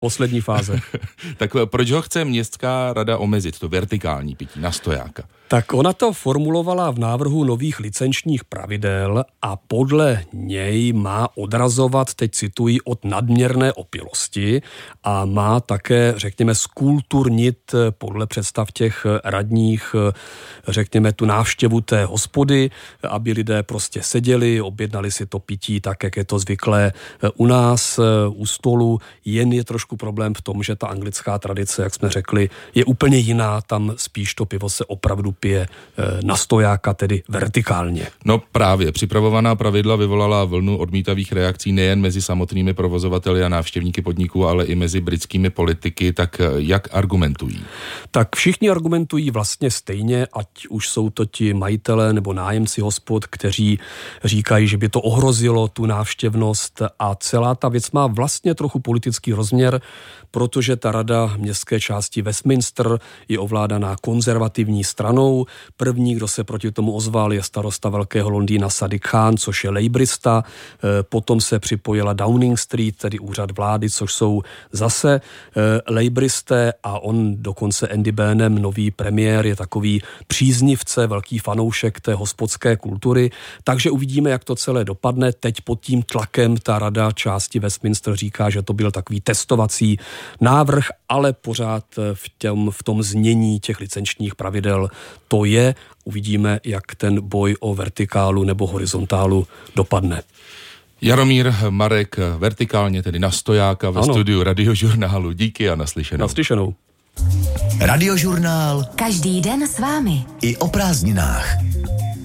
Poslední fáze. Tak proč ho chce městská rada omezit, to vertikální pití na stojáka? Tak ona to formulovala v návrhu nových licenčních pravidel a podle něj má odrazovat, teď cituji, od nadměrné opilosti a má také, řekněme, zkulturnit podle představ těch radních, řekněme, tu návštěvu té hospody, aby lidé prostě seděli, objednali si to pití tak, jak je to zvyklé u nás, u stolu. Jen je trošku problém v tom, že ta anglická tradice, jak jsme řekli, je úplně jiná, tam spíš to pivo se opravdu pije na stojáka, tedy vertikálně. No právě, připravovaná pravidla vyvolala vlnu odmítavých reakcí nejen mezi samotnými provozovateli a návštěvníky podniků, ale i mezi britskými politiky. Tak jak argumentují? Tak všichni argumentují vlastně stejně, ať už jsou to ti majitelé nebo nájemci hospod, kteří říkají, že by to ohrozilo tu návštěvnost a celá ta věc má vlastně trochu politický rozměr, protože ta rada městské části Westminster je ovládaná konzervativní stranou. První, kdo se proti tomu ozval, je starosta Velkého Londýna Sadiq Khan, což je lejbrista. Potom se připojila Downing Street, tedy úřad vlády, což jsou zase lejbristé a on dokonce Andy Burnham, nový premiér, je takový příznivce, velký fanoušek té hospodské kultury. Takže uvidíme, jak to celé dopadne. Teď pod tím tlakem ta rada části Westminster říká, že to byl takový testovací návrh, ale pořád v tom znění těch licenčních pravidel to je. Uvidíme, jak ten boj o vertikálu nebo horizontálu dopadne. Jaromír Marek, vertikálně tedy na stojáka ve studiu Radiožurnálu. Díky a naslyšenou. Naslyšenou. Radiožurnál. Každý den s vámi. I o prázdninách.